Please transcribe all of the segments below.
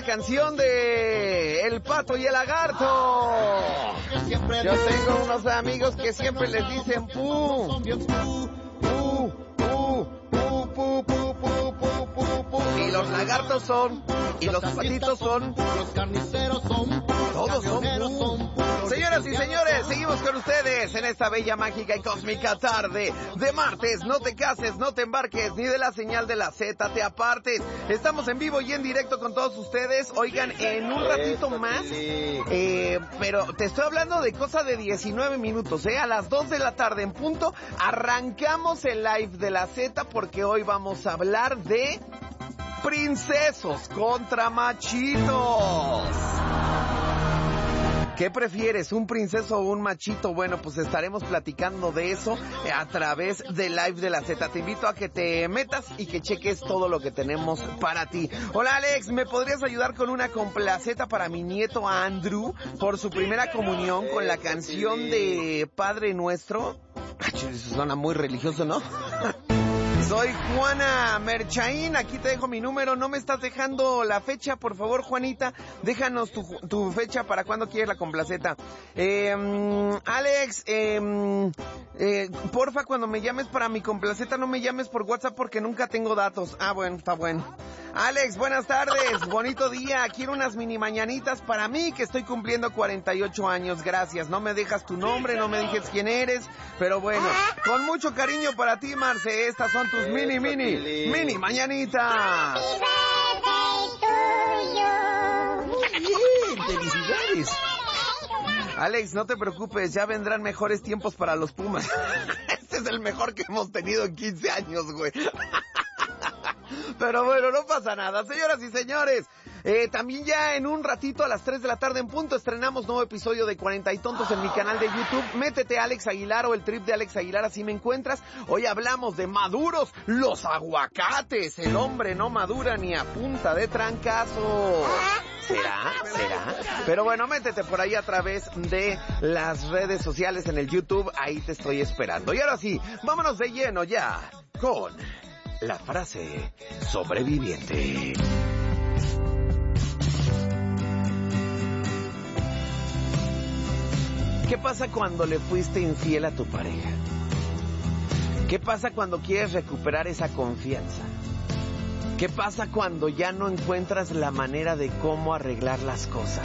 canción de El Pato y el Lagarto. Yo tengo unos amigos que siempre les dicen pu, y los lagartos son, y los patitos son, los carniceros son, todos son pu. Señoras y señores, seguimos con ustedes en esta bella, mágica y cósmica tarde de martes. No te cases, no te embarques, ni de la señal de la Z te apartes. Estamos en vivo y en directo con todos ustedes. Oigan, en un ratito más, pero te estoy hablando de cosa de 19 minutos, a las 2 de la tarde en punto, arrancamos el live de la Z porque hoy vamos a hablar de princesos contra machitos. ¿Qué prefieres, un princeso o un machito? Bueno, pues estaremos platicando de eso a través del live de la Z. Te invito a que te metas y que cheques todo lo que tenemos para ti. Hola Alex, ¿me podrías ayudar con una complaceta para mi nieto Andrew por su primera comunión con la canción de Padre Nuestro? Eso suena muy religioso, ¿no? Soy Juana Merchaín, aquí te dejo mi número, no me estás dejando la fecha, por favor Juanita, déjanos tu fecha para cuando quieres la complaceta. Alex, porfa, cuando me llames para mi complaceta no me llames por WhatsApp porque nunca tengo datos. Ah, bueno, está bueno. Alex, buenas tardes, bonito día, quiero unas mini mañanitas para mí que estoy cumpliendo 48 años, gracias, no me dejas tu nombre, no me dices quién eres, pero bueno, con mucho cariño para ti, Marce, estas son tus mini mañanitas. Bien, felicidades. Alex, no te preocupes, ya vendrán mejores tiempos para los Pumas. Este es el mejor que hemos tenido en 15 años, güey. Pero bueno, no pasa nada, señoras y señores. También ya en un ratito a las 3 de la tarde en punto estrenamos nuevo episodio de 40 y Tontos en mi canal de YouTube. Métete a Alex Aguilar o el trip de Alex Aguilar, así me encuentras. Hoy hablamos de maduros, los aguacates. El hombre no madura ni a punta de trancazo. ¿Será? Pero bueno, métete por ahí a través de las redes sociales en el YouTube. Ahí te estoy esperando. Y ahora sí, vámonos de lleno ya con la frase sobreviviente. ¿Qué pasa cuando le fuiste infiel a tu pareja? ¿Qué pasa cuando quieres recuperar esa confianza? ¿Qué pasa cuando ya no encuentras la manera de cómo arreglar las cosas?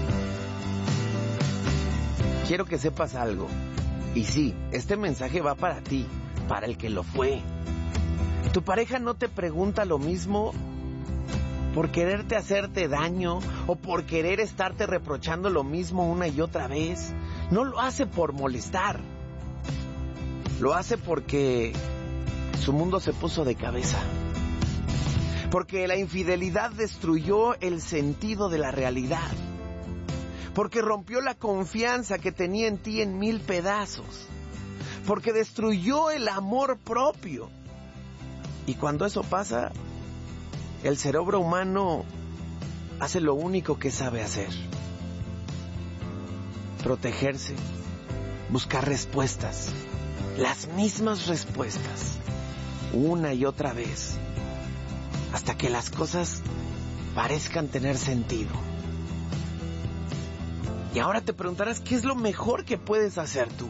Quiero que sepas algo. Y sí, este mensaje va para ti, para el que lo fue. Tu pareja no te pregunta lo mismo por quererte hacerte daño o por querer estarte reprochando lo mismo una y otra vez. No lo hace por molestar. Lo hace porque su mundo se puso de cabeza. Porque la infidelidad destruyó el sentido de la realidad. Porque rompió la confianza que tenía en ti en 1000 pedazos. Porque destruyó el amor propio. Y cuando eso pasa, el cerebro humano hace lo único que sabe hacer: protegerse, buscar respuestas, las mismas respuestas, una y otra vez, hasta que las cosas parezcan tener sentido. Y ahora te preguntarás, ¿qué es lo mejor que puedes hacer tú?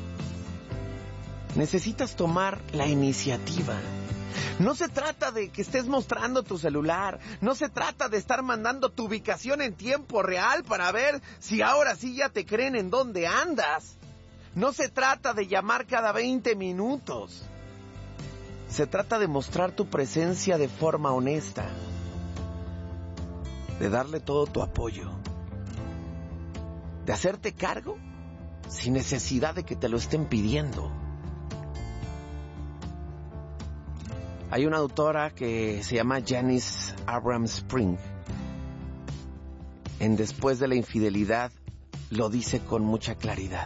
Necesitas tomar la iniciativa. No se trata de que estés mostrando tu celular, no se trata de estar mandando tu ubicación en tiempo real para ver si ahora sí ya te creen en dónde andas. No se trata de llamar cada 20 minutos. Se trata de mostrar tu presencia de forma honesta, de darle todo tu apoyo, de hacerte cargo sin necesidad de que te lo estén pidiendo. Hay una autora que se llama Janice Abrams Spring. En Después de la infidelidad lo dice con mucha claridad.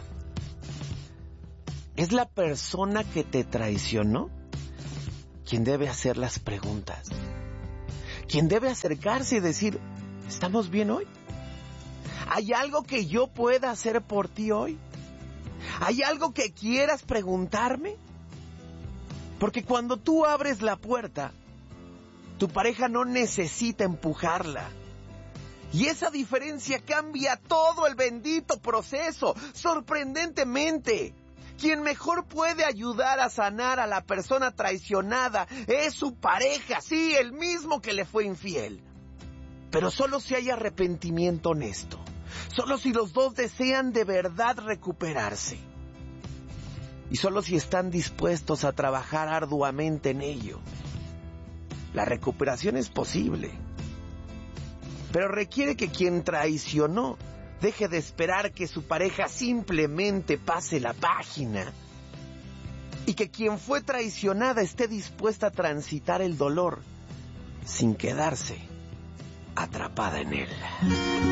Es la persona que te traicionó quien debe hacer las preguntas. Quien debe acercarse y decir, ¿estamos bien hoy? ¿Hay algo que yo pueda hacer por ti hoy? ¿Hay algo que quieras preguntarme? Porque cuando tú abres la puerta, tu pareja no necesita empujarla. Y esa diferencia cambia todo el bendito proceso, sorprendentemente. Quien mejor puede ayudar a sanar a la persona traicionada es su pareja, sí, el mismo que le fue infiel. Pero solo si hay arrepentimiento honesto, solo si los dos desean de verdad recuperarse. Y solo si están dispuestos a trabajar arduamente en ello. La recuperación es posible, pero requiere que quien traicionó deje de esperar que su pareja simplemente pase la página y que quien fue traicionada esté dispuesta a transitar el dolor sin quedarse atrapada en él.